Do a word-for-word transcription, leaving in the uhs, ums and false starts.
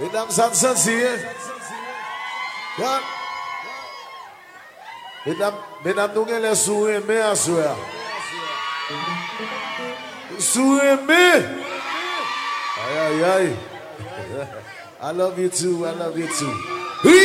Mesdames et messieurs, mesdames, mesdames, nous avons les sourires, mais à soir. Sourire, mais. Aïe, aïe, aïe. I love you too, I love you too.